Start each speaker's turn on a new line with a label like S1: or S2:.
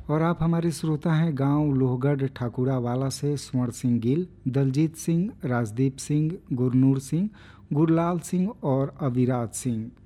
S1: और आप हमारे श्रोता हैं गांव लोहगढ़ ठाकुरावाला से स्वर्ण सिंह गिल, दलजीत सिंह, राजदीप सिंह, गुरनूर सिंह, गुरलाल सिंह और अविराज सिंह।